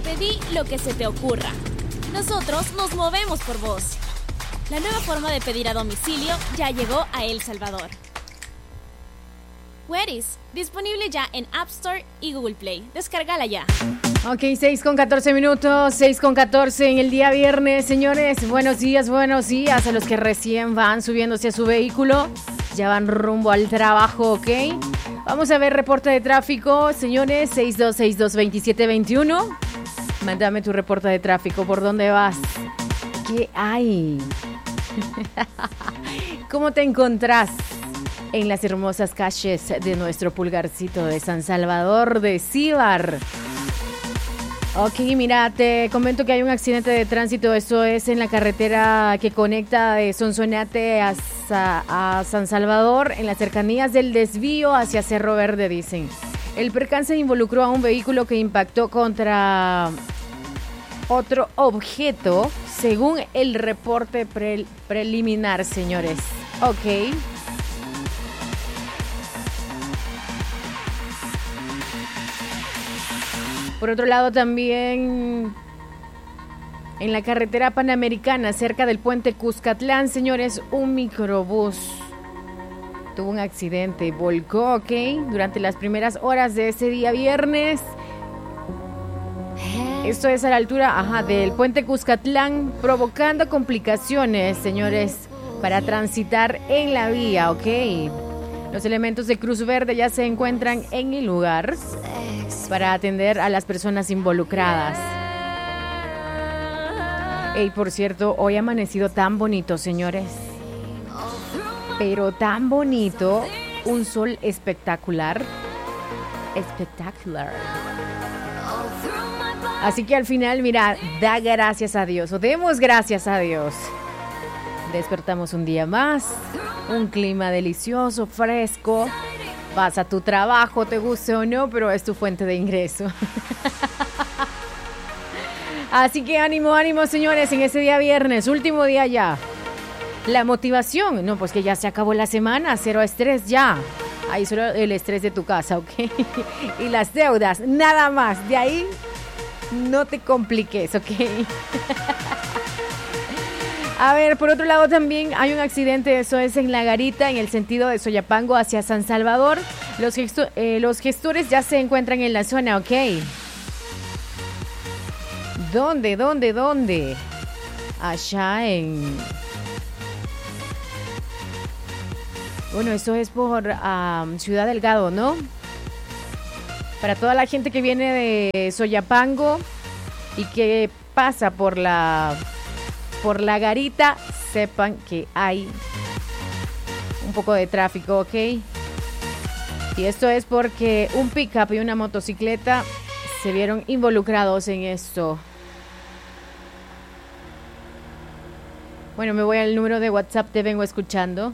Pedí lo que se te ocurra. Nosotros nos movemos por vos. La nueva forma de pedir a domicilio ya llegó a El Salvador. Where's, disponible ya en App Store y Google Play. Descárgala ya. Ok, 6:14 minutos, 6:14 en el día viernes. Señores, buenos días a los que recién van subiéndose a su vehículo. Ya van rumbo al trabajo, ¿ok? Vamos a ver reporte de tráfico, señores, 6262-2721. Mándame tu reporte de tráfico, ¿por dónde vas? ¿Qué hay? ¿Cómo te encontrás en las hermosas calles de nuestro pulgarcito de San Salvador de Cíbar? Ok, mira, te comento que hay un accidente de tránsito. Esto es en la carretera que conecta de Sonsonate a San Salvador, en las cercanías del desvío hacia Cerro Verde, dicen. El percance involucró a un vehículo que impactó contra otro objeto, según el reporte preliminar, señores. Ok. Por otro lado, también en la carretera panamericana, cerca del puente Cuscatlán, señores, un microbús tuvo un accidente, volcó, ¿ok? Durante las primeras horas de ese día viernes. Esto es a la altura, del puente Cuscatlán, provocando complicaciones, señores, para transitar en la vía, ¿ok? Los elementos de Cruz Verde ya se encuentran en el lugar para atender a las personas involucradas. Y por cierto, hoy ha amanecido tan bonito, señores. Pero tan bonito, un sol espectacular. Espectacular. Así que al final, mira, da gracias a Dios, o demos gracias a Dios. Despertamos un día más, un clima delicioso, fresco. Vas a tu trabajo, te guste o no, pero es tu fuente de ingreso. Así que ánimo, señores, en ese día viernes, último día ya. La motivación, no, pues que ya se acabó la semana, cero estrés ya. Ahí solo el estrés de tu casa, ¿ok? Y las deudas, nada más. De ahí no te compliques, ¿ok? A ver, por otro lado también hay un accidente, eso es en La Garita, en el sentido de Soyapango hacia San Salvador. Los gestores ya se encuentran en la zona, ¿ok? ¿Dónde? Allá en... Bueno, eso es por Ciudad Delgado, ¿no? Para toda la gente que viene de Soyapango y que pasa por la Garita, sepan que hay un poco de tráfico, ¿ok? Y esto es porque un pick-up y una motocicleta se vieron involucrados en esto. Bueno, me voy al número de WhatsApp, te vengo escuchando.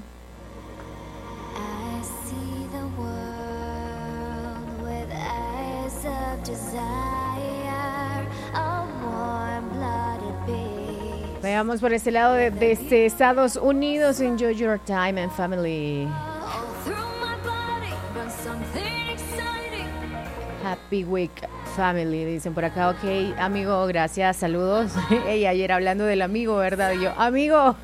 Veamos por este lado desde Estados Unidos. Enjoy your time and family. Happy week, family, dicen por acá. Ok, amigo, gracias, saludos. Hey, ayer hablando del amigo, ¿verdad? Y yo, amigo.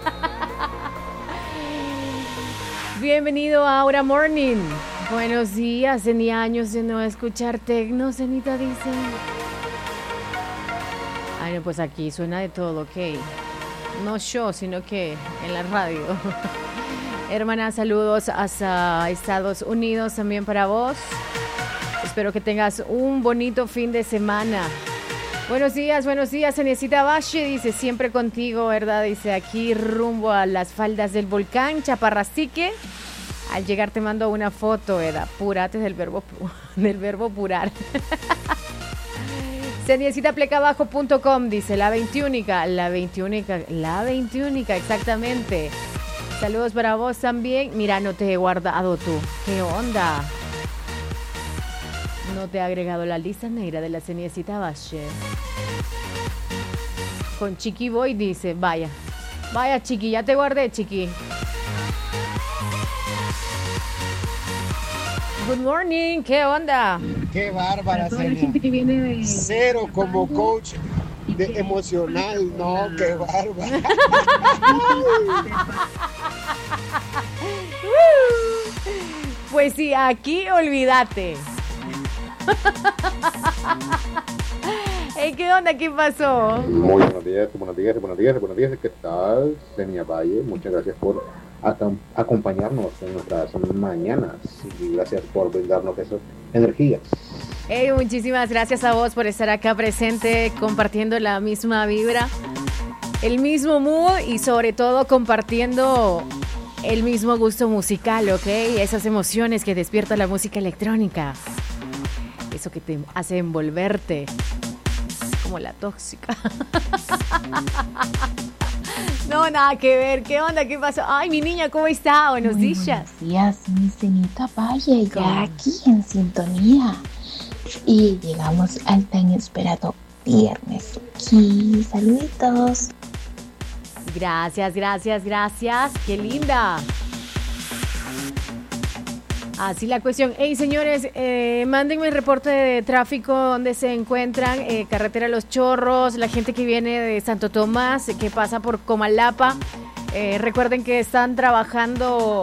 Bienvenido a Aura Morning. Buenos días, tenía años de no escuchar tecno, Cenita dice. Ay, no, pues aquí suena de todo, ok. No yo, sino que en la radio. Hermana, saludos hasta Estados Unidos también para vos. Espero que tengas un bonito fin de semana. Buenos días, Cenecita Valle, dice, siempre contigo, ¿verdad? Dice, aquí rumbo a las faldas del volcán Chaparrastique. Al llegar te mando una foto, ¿verdad? Purate del verbo purar. Ceniecitaplecabajo.com, dice, la 21, exactamente. Saludos para vos también. Mira, no te he guardado tú. ¿Qué onda? No te he agregado la lista negra de la Ceniecita Valle. Con Chiqui Boy dice, vaya Chiqui, ya te guardé, Chiqui. Good morning, ¿qué onda? Qué bárbara, señor. Cero como coach de emocional, no, qué bárbara. Pues sí, aquí olvídate. ¿Qué onda? ¿Qué pasó? Muy buenos días, ¿qué tal? Senia Valle, muchas gracias por acompañarnos en nuestras mañanas y gracias por brindarnos esas energías. Hey, muchísimas gracias a vos por estar acá presente, compartiendo la misma vibra, el mismo mood y sobre todo compartiendo el mismo gusto musical, ¿ok? Esas emociones que despierta la música electrónica, eso que te hace envolverte como la tóxica. No, nada que ver. ¿Qué onda? ¿Qué pasó? Ay, mi niña, ¿cómo está? Buenos días. Buenos días, mi Cenita Valle, ya aquí en sintonía. Y llegamos al tan esperado viernes. Aquí, saluditos. Gracias. Qué linda. Así la cuestión. Hey, señores, mándenme el reporte de tráfico donde se encuentran, carretera Los Chorros, la gente que viene de Santo Tomás, que pasa por Comalapa. Recuerden que están trabajando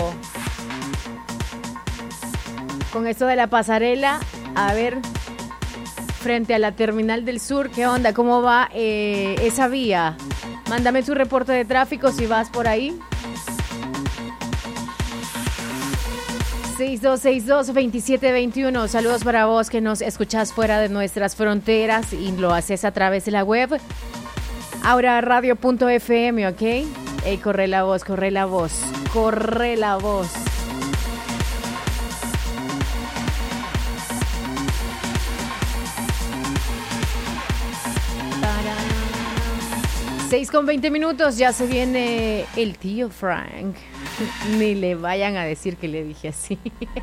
con esto de la pasarela. A ver, frente a la Terminal del Sur, ¿qué onda? ¿Cómo va esa vía? Mándame tu reporte de tráfico si vas por ahí. 6262-2721. Saludos para vos que nos escuchás fuera de nuestras fronteras y lo haces a través de la web auraradio.fm, ¿ok? Corre la voz. Seis con 20 minutos, ya se viene el tío Frank. Ni le vayan a decir que le dije así.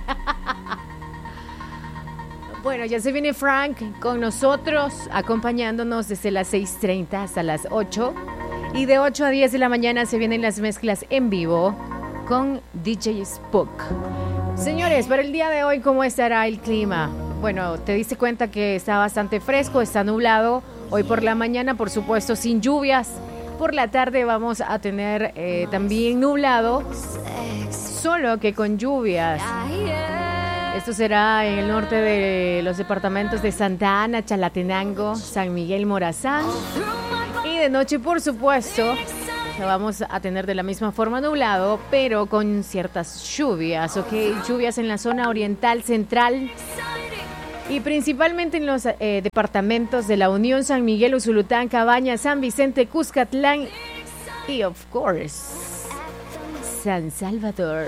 Bueno, ya se viene Frank con nosotros, acompañándonos desde las 6:30 hasta las 8. Y de 8 a 10 de la mañana se vienen las mezclas en vivo con DJ Spook. Señores, para el día de hoy, ¿cómo estará el clima? Bueno, te diste cuenta que está bastante fresco, está nublado. Hoy por la mañana, por supuesto, sin lluvias. Por la tarde vamos a tener también nublado, solo que con lluvias. Esto será en el norte de los departamentos de Santa Ana, Chalatenango, San Miguel, Morazán. Y de noche, por supuesto, vamos a tener de la misma forma nublado, pero con ciertas lluvias, ¿ok? Lluvias en la zona oriental, central. Y principalmente en los departamentos de La Unión, San Miguel, Usulután, Cabañas, San Vicente, Cuscatlán y, of course, San Salvador.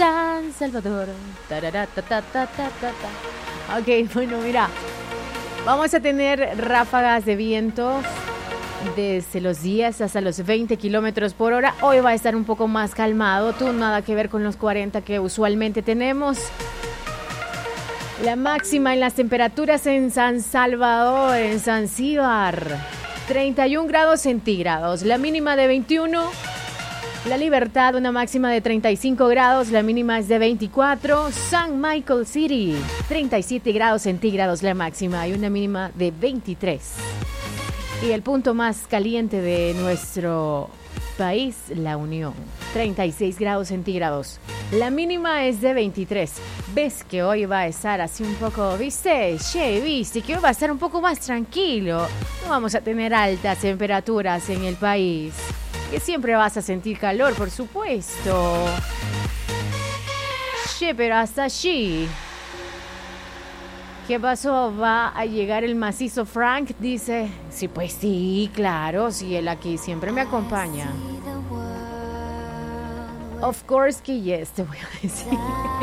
Ok, bueno, mira, vamos a tener ráfagas de viento desde los 10 hasta los 20 kilómetros por hora. Hoy va a estar un poco más calmado, nada que ver con los 40 que usualmente tenemos. La máxima en las temperaturas en San Salvador, en Zanzíbar, 31 grados centígrados, la mínima de 21. La Libertad, una máxima de 35 grados, la mínima es de 24. San Michael City, 37 grados centígrados la máxima y una mínima de 23. Y el punto más caliente de nuestro país, La Unión, 36 grados centígrados. La mínima es de 23. ¿Ves que hoy va a estar así un poco, viste que hoy va a estar un poco más tranquilo? No vamos a tener altas temperaturas en el país. Que siempre vas a sentir calor, por supuesto. Pero hasta allí. ¿Qué pasó? ¿Va a llegar el macizo Frank? Dice, sí, pues sí, claro, sí, él aquí siempre me acompaña. Of course que yes, te voy a decir.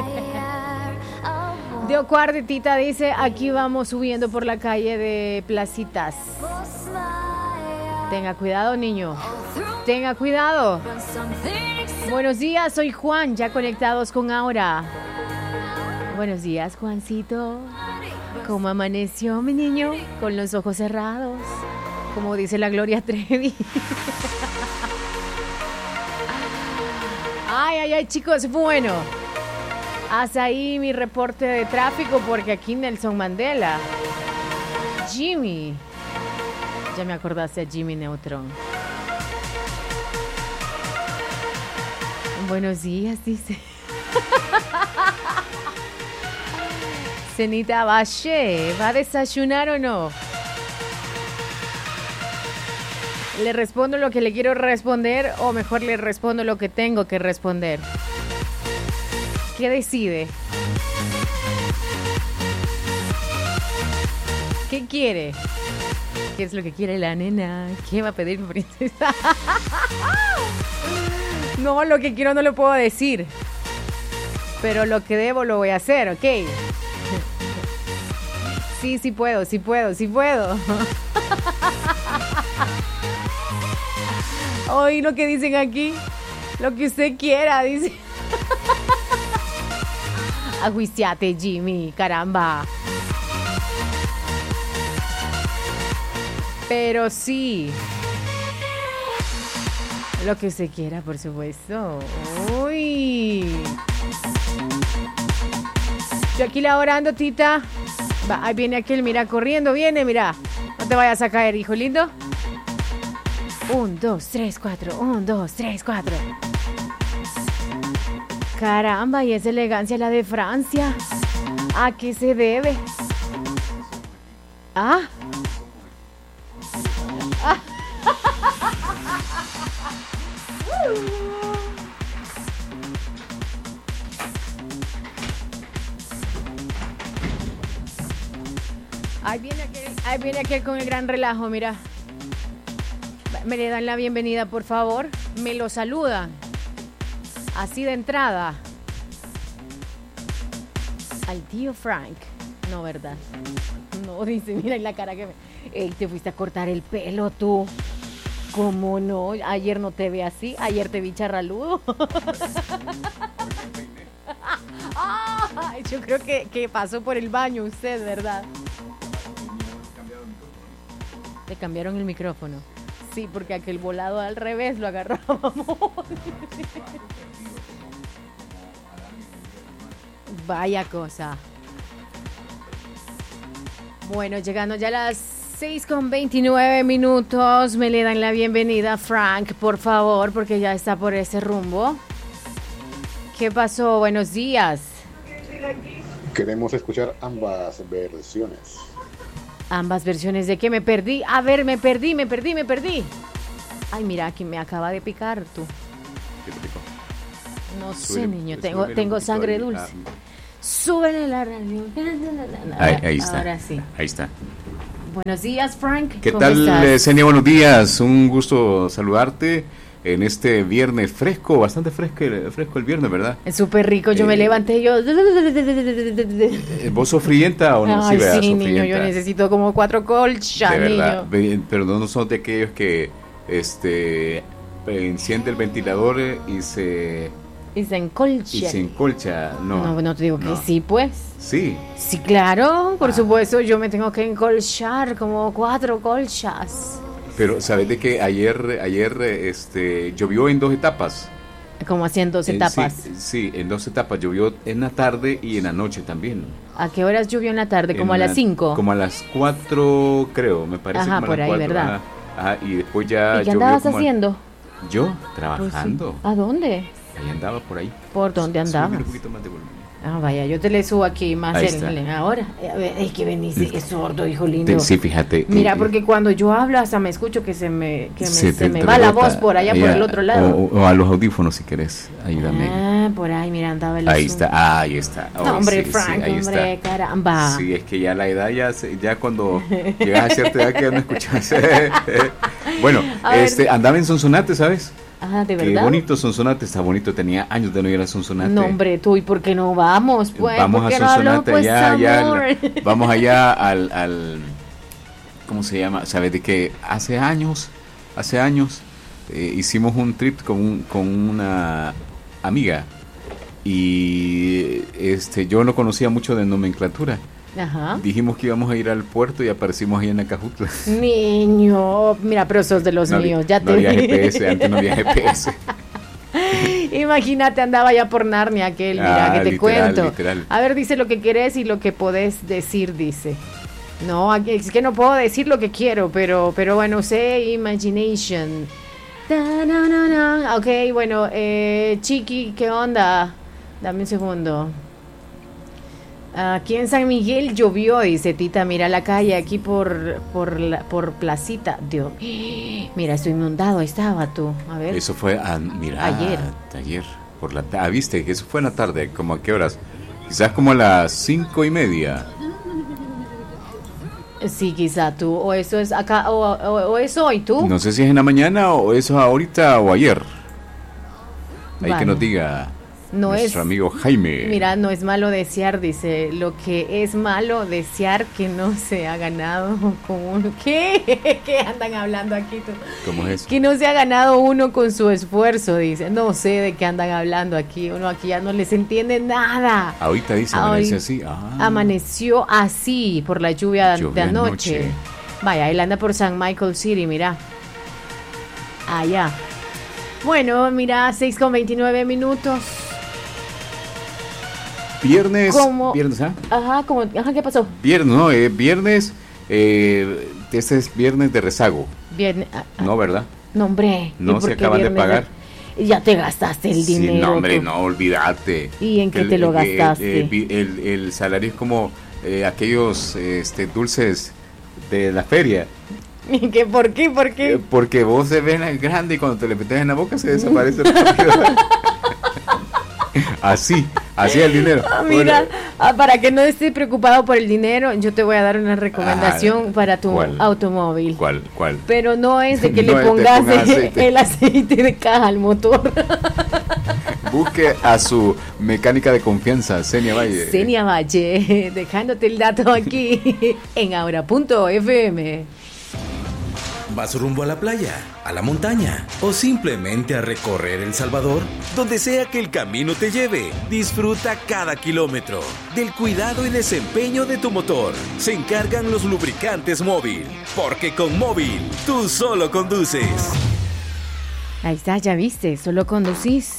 Dio Cuartita dice, aquí vamos subiendo por la calle de Placitas. Tenga cuidado, niño. Tenga cuidado. Buenos días, soy Juan, ya conectados con Aura. Buenos días, Juancito. ¿Cómo amaneció, mi niño? Con los ojos cerrados, como dice la Gloria Trevi. Ay, chicos, bueno. Haz ahí mi reporte de tráfico porque aquí Nelson Mandela. Jimmy. Ya me acordaste a Jimmy Neutron. Buenos días, dice. Cenita Valle, ¿va a desayunar o no? ¿Le respondo lo que le quiero responder o mejor le respondo lo que tengo que responder? ¿Qué decide? ¿Qué quiere? ¿Qué es lo que quiere la nena? ¿Qué va a pedir mi princesa? No, lo que quiero no lo puedo decir. Pero lo que debo lo voy a hacer, ¿ok? Sí puedo. Oí lo que dicen aquí. Lo que usted quiera, dice. Ajuiciate, Jimmy, caramba. Pero sí. Lo que usted quiera, por supuesto. Uy. Yo aquí laborando, Tita. Va, ahí viene aquel, mira, corriendo, viene, mira. No te vayas a caer, hijo lindo. 1, 2, 3, 4. 1, 2, 3, 4. Caramba, y esa elegancia la de Francia. ¿A qué se debe? ¿Ah? Ahí viene aquel con el gran relajo, mira. Me le dan la bienvenida, por favor. Me lo saludan. Así de entrada. Al tío Frank. No, ¿verdad? No, dice, mira en la cara que me... Ey, te fuiste a cortar el pelo tú. ¿Cómo no? Ayer no te vi así. Ayer te vi charraludo. Yo creo que pasó por el baño usted, ¿verdad? Le cambiaron el micrófono. Sí, porque aquel volado al revés lo agarrábamos. Vaya cosa. Bueno, llegando ya a las 6:29. Me le dan la bienvenida a Frank, por favor, porque ya está por ese rumbo. ¿Qué pasó? Buenos días. Queremos escuchar ambas versiones. ¿Ambas versiones de qué? Me perdí. A ver, me perdí. Ay, mira, aquí me acaba de picar tú. ¿Qué te picó? No sé, niño, tengo sangre dulce. Súbele la radio. Ahí está. Ahora sí. Ahí está. Buenos días, Frank. ¿Qué ¿Cómo tal, estás? Senia? Buenos días. Un gusto saludarte en este viernes fresco, bastante fresco el viernes, ¿verdad? Es súper rico. Yo me levanté y yo... ¿Vos sos frienta o no? Ay, sí, sos niño, frienta. yo necesito como 4 colchas, de verdad, niño. pero no son de aquellos que enciende el ventilador y se encolcha. No te digo que sí, pues. Sí. Sí, claro, por supuesto, yo me tengo que encolchar como 4 colchas. Pero ¿sabes de que ayer llovió en 2 etapas? Como así en 2 etapas. Sí, en 2 etapas. Llovió en la tarde y en la noche también. ¿A qué horas llovió en la tarde? ¿Como a las 5? Como a las 4, creo, me parece. Ajá, como por a las ahí, 4, ¿verdad? Ajá, y después ya ¿Y qué andabas haciendo? Yo, trabajando. Pues sí. ¿A dónde? Ahí andaba, por ahí. ¿Por dónde andabas? Un poquito más de volumen. Ah, vaya, yo te le subo aquí más Ahí ahora. A ver, es que venís, es sordo, hijo lindo. Sí, fíjate. Mira, porque cuando yo hablo hasta me escucho que se me te va la rebota voz por allá, por el otro lado. O a los audífonos si querés, ayúdame. Ah, por ahí, mira, andaba el Ahí asunto. está. Oh, No, hombre, sí, Frank, ahí hombre, está. caramba. Sí, es que ya la edad, ya cuando llegas a cierta edad que ya no escuchas. Bueno, andaba en Sonsonate, ¿sabes? Ah, ¿de Qué verdad? bonito Sonsonate, está bonito, tenía años de no ir a Sonsonate. No, hombre, tú, ¿y por qué no vamos, pues? Vamos ¿Por a qué no hablamos, Sonsonate, pues, allá, amor? vamos allá al ¿cómo se llama? ¿Sabes de qué? Hace años hicimos un trip con una amiga y yo no conocía mucho de nomenclatura. Ajá. Dijimos que íbamos a ir al puerto y aparecimos ahí en Acajutla. Niño, mira, pero sos de los míos, ya no te había vi. GPS, antes no había GPS. Imagínate, andaba ya por Narnia aquel, mira, que te literal, cuento. literal. A ver, dice lo que querés y lo que podés decir, dice. No, es que no puedo decir lo que quiero, pero bueno, sé imagination. Ok, bueno, Chiqui, ¿qué onda? Dame un segundo. Aquí en San Miguel llovió, dice Tita, mira la calle aquí por Placita. Dios, mira, estoy inundado, estaba tú. A ver. Eso fue, ayer. Viste, que eso fue en la tarde, ¿como a qué horas? Quizás como a las 5:30. Sí, quizá tú, o eso es acá, o es hoy tú. No sé si es en la mañana o eso es ahorita o ayer. Ahí vale. que nos diga no nuestro es, amigo Jaime. Mira, no es malo desear, dice, lo que es malo desear que no se ha ganado con uno. ¿Qué? ¿Qué andan hablando aquí tú? ¿Cómo es eso? Que no se ha ganado uno con su esfuerzo, dice. No sé de qué andan hablando aquí, uno aquí ya no les entiende nada. Ahorita dice, amanece así. Amaneció así por la lluvia de anoche. Vaya, él anda por San Michael City, mira. Allá. Bueno, mira, 6:29. Viernes, Ajá, ¿qué pasó? Viernes, este es viernes de rezago. Viernes. No, ¿verdad? No, hombre. No se acaban de pagar. Ya te gastaste el dinero. Sí, no, hombre, no, olvídate. ¿Y en qué te lo gastaste? El salario es como aquellos dulces de la feria. ¿Qué? ¿Por qué? Porque vos se ves grande y cuando te le metes en la boca se desaparece rápido. Así el dinero. Mira, para que no estés preocupado por el dinero, yo te voy a dar una recomendación para tu automóvil. ¿Cuál? Pero no es de que le pongas el aceite de caja al motor. Busque a su mecánica de confianza, Senia Valle. Senia Valle, dejándote el dato aquí en ahora.fm. ¿Vas rumbo a la playa, a la montaña o simplemente a recorrer El Salvador? Donde sea que el camino te lleve, disfruta cada kilómetro. Del cuidado y desempeño de tu motor se encargan los lubricantes Móvil, porque con Móvil tú solo conduces. Ahí está, ya viste, solo conducís.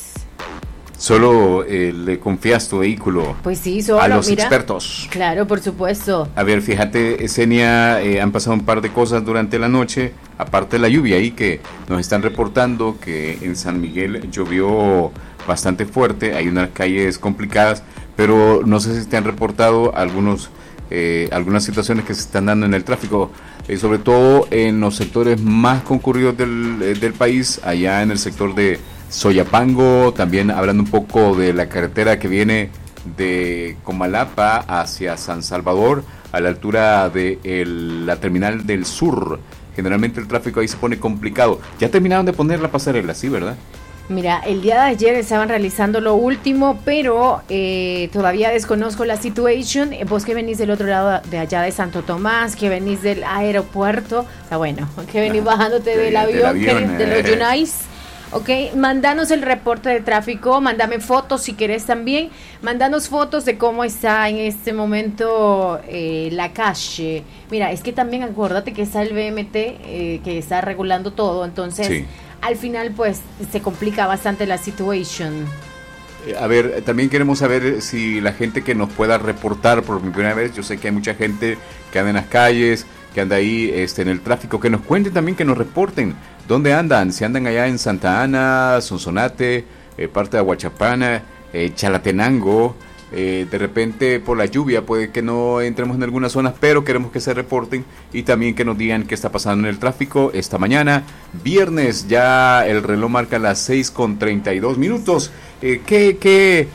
Solo le confías tu vehículo. Pues sí, solo, a los expertos. Claro, por supuesto. A ver, fíjate, Senia, han pasado un par de cosas durante la noche, aparte de la lluvia ahí que nos están reportando que en San Miguel llovió bastante fuerte, hay unas calles complicadas, pero no sé si te han reportado algunas situaciones que se están dando en el tráfico, sobre todo en los sectores más concurridos del país, allá en el sector de Soyapango, también hablando un poco de la carretera que viene de Comalapa hacia San Salvador, a la altura de la terminal del sur. Generalmente el tráfico ahí se pone complicado. Ya terminaron de poner la pasarela, ¿sí, verdad? Mira, el día de ayer estaban realizando lo último, pero todavía desconozco la situación. Vos que venís del otro lado de allá de Santo Tomás, que venís del aeropuerto, o sea, bueno, que venís bajándote del avión, de los Yunais. Ok, mandanos el reporte de tráfico, mándame fotos si querés también, mandanos fotos de cómo está en este momento la calle. Mira, es que también acuérdate que está el BMT que está regulando todo, entonces sí. Al final pues se complica bastante la situación. A ver, también queremos saber si la gente que nos pueda reportar por primera vez, yo sé que hay mucha gente que anda en las calles, que anda ahí en el tráfico, que nos cuenten también, que nos reporten dónde andan, si andan allá en Santa Ana, Sonsonate, parte de Aguachapana, Chalatenango, de repente por la lluvia puede que no entremos en algunas zonas, pero queremos que se reporten y también que nos digan qué está pasando en el tráfico esta mañana, viernes, ya el reloj marca las 6:32. ¿Qué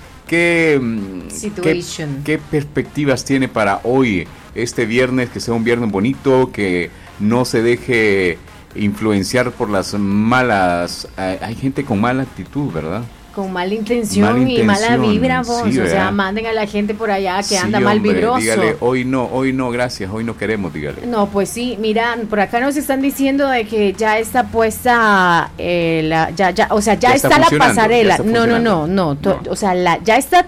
perspectivas tiene para hoy, este viernes, que sea un viernes bonito, que no se deje influenciar por las malas, hay gente con mala actitud, ¿verdad? Con mala intención y mala vibra, vos, sí, o sea, manden a la gente por allá que anda mal vibroso. Dígale, hoy no, gracias, hoy no queremos, dígale. No, pues sí, mira, por acá nos están diciendo de que ya está puesta, ya está la pasarela. No, o sea, ya está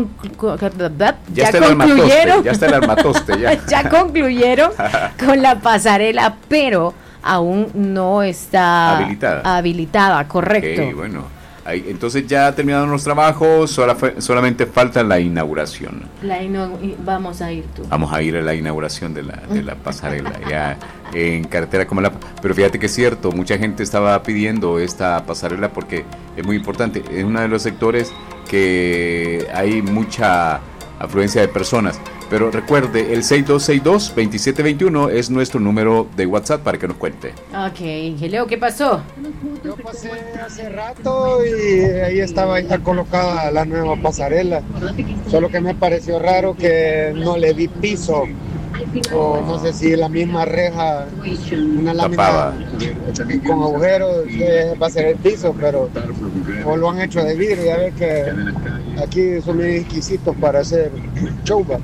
concluyeron. Ya está el armatoste, ya concluyeron con la pasarela, pero aún no está habilitada, correcto. Okay, bueno. Entonces ya terminaron los trabajos, solamente falta la inauguración. Vamos a ir tú. Vamos a ir a la inauguración de la pasarela, ya en carretera como Pero fíjate que es cierto, mucha gente estaba pidiendo esta pasarela porque es muy importante. Es uno de los sectores que hay mucha afluencia de personas. Pero recuerde, el 6262-2721 es nuestro número de WhatsApp para que nos cuente. Ok, Leo, ¿qué pasó? Yo pasé hace rato y ahí estaba ya colocada la nueva pasarela. Solo que me pareció raro que no le di piso. O no sé si la misma reja, una lámina con agujeros va a ser el piso, pero o lo han hecho de vidrio. Ya ves que aquí son muy exquisitos para hacer chouba.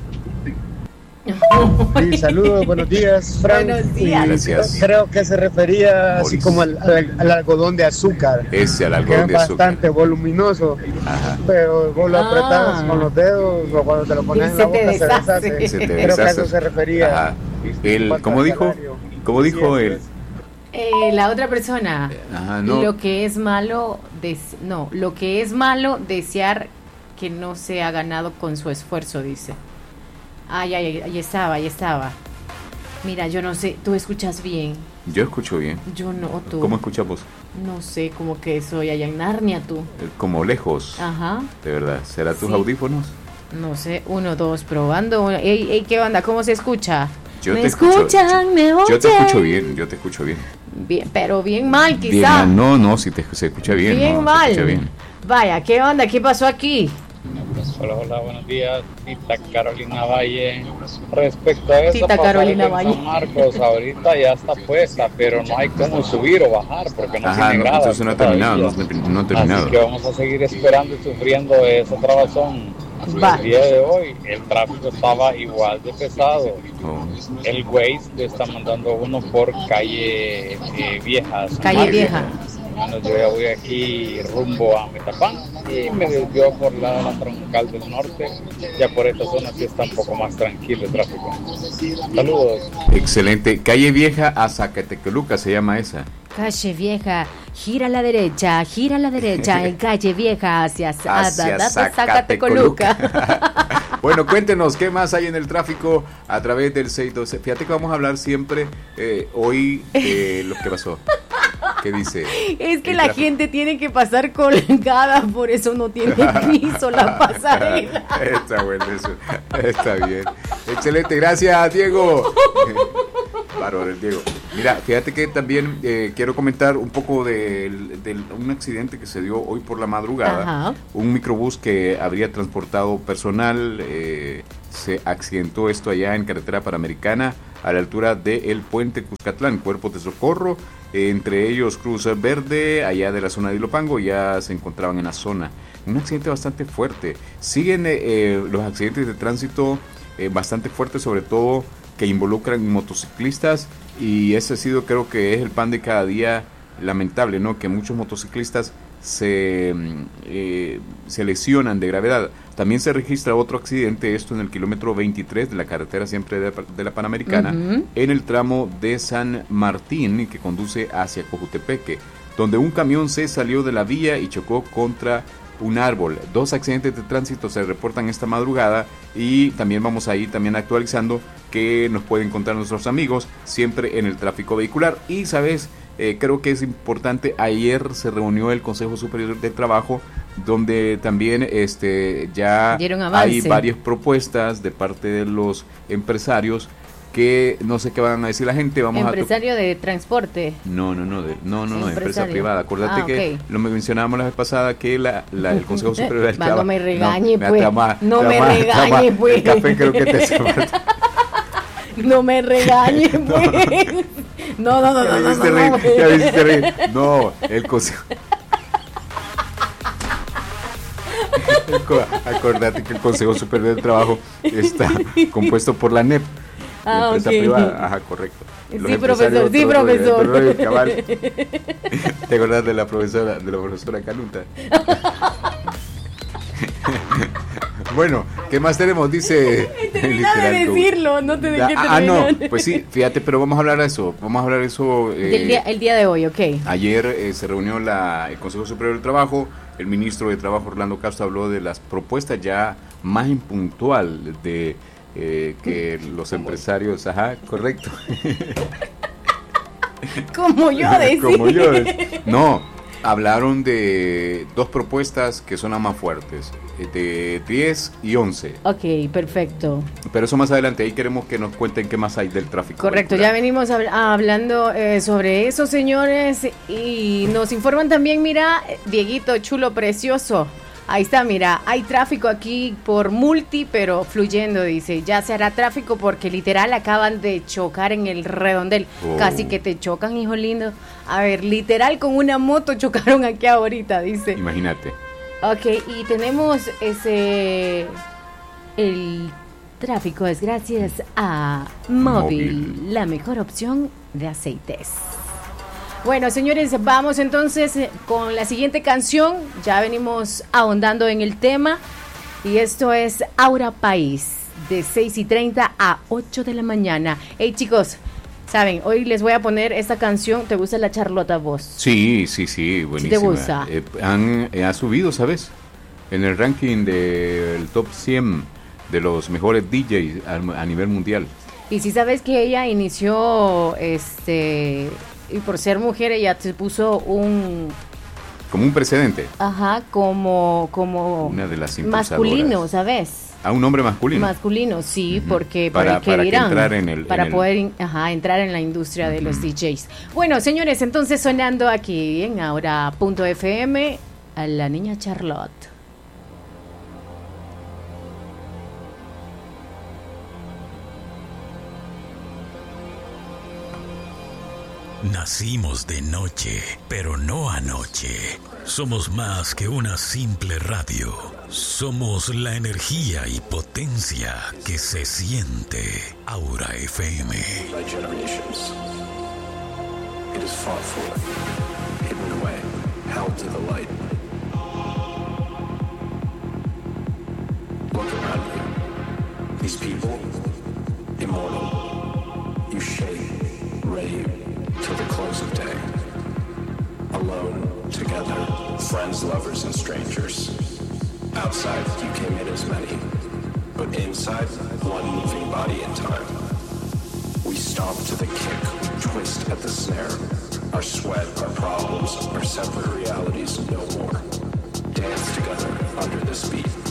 Sí, saludos, buenos días, Frank. Buenos días. Gracias. Creo que se refería Mauricio. así como al algodón de azúcar. Ese, al Que algodón es de azúcar. bastante voluminoso. Ajá. Pero vos lo apretas con los dedos o cuando te lo pones Y en se la te boca se deshace. deshace. Se te Creo que a deshace. eso se refería. Ajá. ¿Cómo dijo? ¿Cómo dijo él? La otra persona. Ajá, no. Lo que es malo, lo que es malo desear que no se ha ganado con su esfuerzo, dice. Ahí estaba. Mira, yo no sé, ¿tú escuchas bien? Yo escucho bien. Yo no, tú. ¿Cómo escuchamos? No sé, como que soy allá en Narnia, tú. Como lejos. Ajá. De verdad. ¿Será tus Sí. audífonos? No sé, 1, 2, probando. Ey, ¿qué onda? ¿Cómo se escucha? Yo ¿Me te escucho, escuchan? ¿Me oyen? Yo te escucho bien, yo te escucho bien. Bien, pero bien mal, Bien, quizá. no, si se escucha bien. Bien no, mal. Se escucha bien. Vaya, ¿qué onda? ¿Qué pasó aquí? Hola, buenos días, Tita Carolina Valle. Respecto a esa Tita pasarela Carolina en Valle. San Marcos, ahorita ya está puesta, pero no hay cómo subir o bajar porque no Ajá, tiene no, gradas entonces no ha terminado, todavía. no ha terminado. Así que vamos a seguir esperando y sufriendo esa trabazón. Va. El día de hoy el tráfico estaba igual de pesado. Oh. El Waze le está mandando uno por calle Vieja. San Calle Marcos. Vieja. Bueno, yo ya voy aquí rumbo a Metapán y me desvió por la troncal del norte. Ya por esta zona sí está un poco más tranquilo el tráfico. Saludos. Excelente. Calle Vieja a Zacatecoluca se llama esa. Calle Vieja, gira a la derecha, en Calle Vieja hacia Zacatecoluca. Bueno, cuéntenos qué más hay en el tráfico a través del 612. Fíjate que vamos a hablar siempre hoy de lo que pasó. ¿Qué dice? Es que el la tráfico? gente tiene que pasar colgada, por eso no tiene piso la pasarela. Está bueno eso. Está bien. Excelente, gracias, Diego. Bárbaro el Diego. Mira, fíjate que también quiero comentar un poco de un accidente que se dio hoy por la madrugada. Ajá. Un microbús que habría transportado personal se accidentó esto allá en carretera Panamericana a la altura del puente Cuscatlán. Cuerpos de socorro, entre ellos Cruz Verde, allá de la zona de Ilopango, ya se encontraban en la zona. Un accidente bastante fuerte. Siguen los accidentes de tránsito bastante fuertes, sobre todo que involucran motociclistas, y ese ha sido, creo que es el pan de cada día, lamentable, ¿no? Que muchos motociclistas se lesionan de gravedad. También se registra otro accidente, esto en el kilómetro 23 de la carretera siempre de la Panamericana, en el tramo de San Martín, que conduce hacia Cojutepeque, donde un camión se salió de la vía y chocó contra un árbol. 2 accidentes de tránsito se reportan esta madrugada, y también vamos a ir también actualizando que nos pueden contar nuestros amigos siempre en el tráfico vehicular. Y sabes, creo que es importante, ayer se reunió el Consejo Superior de Trabajo, donde también ya hay varias propuestas de parte de los empresarios, que no sé qué van a decir la gente. Empresario de transporte. No, empresa privada. Acordate que lo mencionábamos la vez pasada, que el Consejo Superior del Trabajo. No me regañe, pues. No me regañe, pues. El café creo que te hace falta. No me regañe, pues. No. Ya viste reír. No, el Consejo. Acordate que el Consejo Superior del Trabajo está compuesto por la NEP. La empresa privada, ajá, correcto. Sí, profesor, sí, profesor. ¿Te acordás de la profesora Canunta? Bueno, ¿qué más tenemos? Dice. Termina de decirlo, no te dejé terminar. No, pues sí, fíjate, pero vamos a hablar de eso. El día de hoy, ok. Ayer se reunió el Consejo Superior del Trabajo, el ministro de Trabajo Orlando Castro habló de las propuestas ya más impuntual de que los empresarios, ajá, correcto. Como yo decía. Como yo. No, hablaron de dos propuestas que son las más fuertes, de 10 y 11. Ok, perfecto. Pero eso más adelante, ahí queremos que nos cuenten qué más hay del tráfico. Correcto, vehicular. ya venimos hablando sobre eso, señores, y nos informan también, mira, Dieguito, chulo, precioso. Ahí está, mira, hay tráfico aquí por Multi, pero fluyendo, dice. Ya se hará tráfico porque literal acaban de chocar en el redondel. Oh. Casi que te chocan, hijo lindo. A ver, literal con una moto chocaron aquí ahorita, dice. Imagínate. Ok, y tenemos el tráfico es gracias a Móvil, la mejor opción de aceites. Bueno, señores, vamos entonces con la siguiente canción. Ya venimos ahondando en el tema. Y esto es Aura País, de 6:30 a 8 de la mañana. Hey, chicos, saben, hoy les voy a poner esta canción. ¿Te gusta la Charlota vos? Sí, buenísima. ¿Te gusta? Ha subido, ¿sabes? En el ranking del top 100 de los mejores DJs a nivel mundial. Y si sabes que ella inició, y por ser mujer ella se puso como un precedente. Ajá, como una de las impulsadoras. Masculino, ¿sabes? A un hombre masculino. Masculino, sí, porque para que entrar en el poder entrar en la industria de los DJs. Bueno, señores, entonces sonando aquí en Ahora.fm a la niña Charlotte. Nacimos de noche, pero no anoche. Somos más que una simple radio. Somos la energía y potencia que se siente. Aura FM. By generations. It is fought for, hidden away, held to the light. Look around you. These people, immortal. You shape, rave, till the close of day. Alone, together, friends, lovers, and strangers. Outside, you came in as many, but inside, one moving body in time. We stomp to the kick, twist at the snare. Our sweat, our problems, our separate realities, no more. Dance together under this beat.